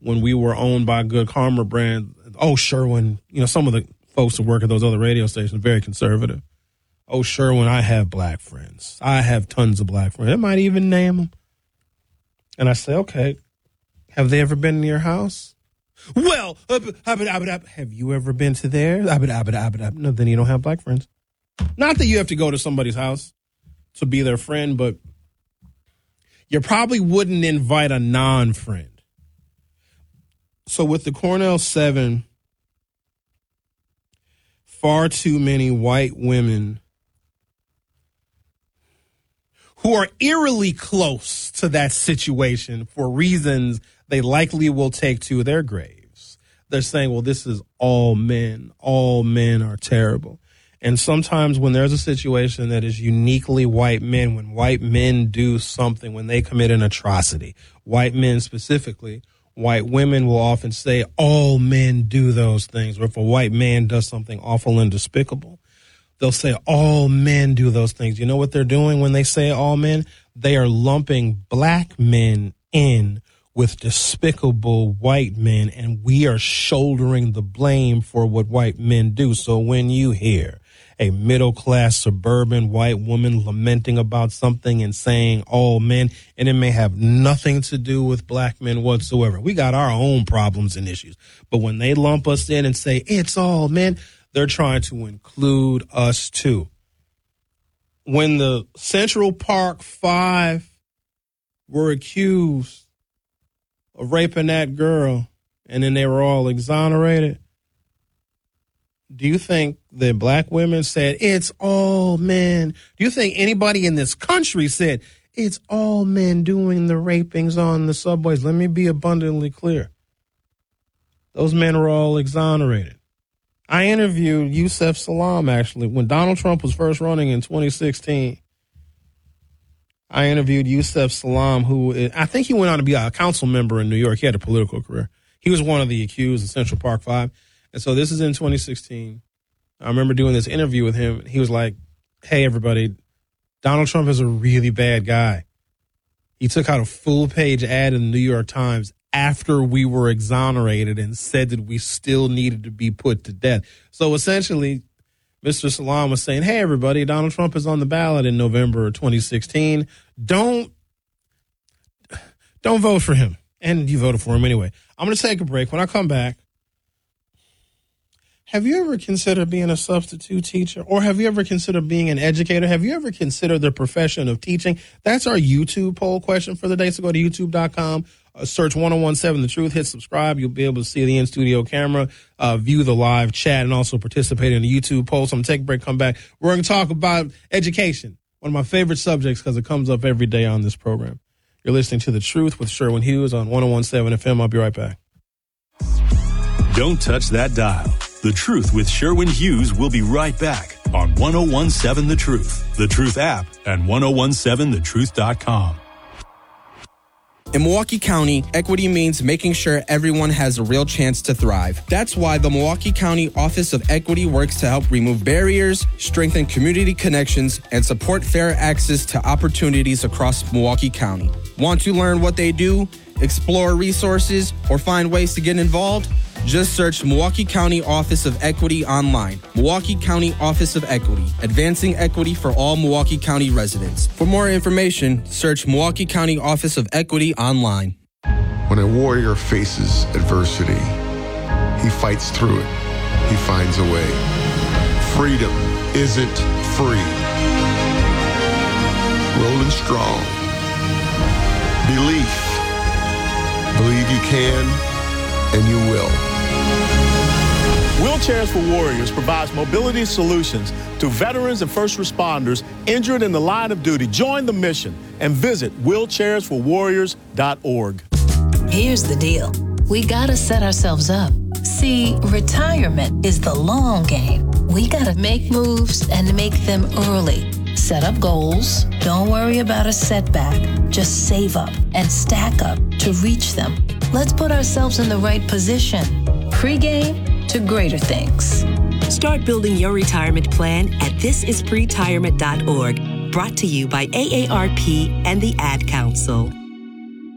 when we were owned by Good Karma brand. Oh, Sherwin, some of the folks that work at those other radio stations, very conservative. Oh, Sherwin, I have black friends. I have tons of black friends. I might even name them. And I say, okay, have they ever been to your house? Well, have you ever been to theirs? No, then you don't have black friends. Not that you have to go to somebody's house to be their friend, but you probably wouldn't invite a non-friend. So with the Cornell 7, far too many white women who are eerily close to that situation for reasons they likely will take to their graves. They're saying, well, this is all men. All men are terrible. And sometimes when there's a situation that is uniquely white men, when white men do something, when they commit an atrocity, white men specifically, white women will often say all men do those things. Or if a white man does something awful and despicable, they'll say all men do those things. You know what they're doing when they say all men? They are lumping black men in with despicable white men, and we are shouldering the blame for what white men do. So when you hear a middle-class suburban white woman lamenting about something and saying all men, and it may have nothing to do with black men whatsoever. We got our own problems and issues. But when they lump us in and say it's all men, they're trying to include us too. When the Central Park Five were accused of raping that girl and then they were all exonerated, do you think that black women said, it's all men? Do you think anybody in this country said, it's all men doing the rapings on the subways? Let me be abundantly clear. Those men were all exonerated. I interviewed Yusef Salaam, actually, when Donald Trump was first running in 2016. I interviewed Yusef Salaam, who I think he went on to be a council member in New York. He had a political career. He was one of the accused of Central Park Five. And so this is in 2016. I remember doing this interview with him. He was like, hey, everybody, Donald Trump is a really bad guy. He took out a full-page ad in the New York Times after we were exonerated and said that we still needed to be put to death. So essentially, Mr. Salaam was saying, hey, everybody, Donald Trump is on the ballot in November 2016. Don't vote for him. And you voted for him anyway. I'm going to take a break. When I come back, have you ever considered being a substitute teacher? Or have you ever considered being an educator? Have you ever considered the profession of teaching? That's our YouTube poll question for the day. So go to youtube.com, search 1017 The Truth, hit subscribe. You'll be able to see the in-studio camera, view the live chat, and also participate in the YouTube poll. So I'm going to take a break, come back. We're going to talk about education, one of my favorite subjects because it comes up every day on this program. You're listening to The Truth with Sherwin Hughes on 1017 FM. I'll be right back. Don't touch that dial. The Truth with Sherwin Hughes will be right back on 1017 The Truth, The Truth app, and 1017thetruth.com. In Milwaukee County, equity means making sure everyone has a real chance to thrive. That's why the Milwaukee County Office of Equity works to help remove barriers, strengthen community connections, and support fair access to opportunities across Milwaukee County. Want to learn what they do, explore resources, or find ways to get involved? Just search Milwaukee County Office of Equity online. Milwaukee County Office of Equity, advancing equity for all Milwaukee County residents. For more information, search Milwaukee County Office of Equity online. When a warrior faces adversity, he fights through it. He finds a way. Freedom isn't free. Rolling strong. Belief. Believe you can and you will. Wheelchairs for Warriors provides mobility solutions to veterans and first responders injured in the line of duty. Join the mission and visit wheelchairsforwarriors.org. Here's the deal. We gotta set ourselves up. See, retirement is the long game. We gotta make moves and make them early. Set up goals. Don't worry about a setback. Just save up and stack up to reach them. Let's put ourselves in the right position. Pre-game to greater things. Start building your retirement plan at thisispretirement.org. Brought to you by AARP and the Ad Council.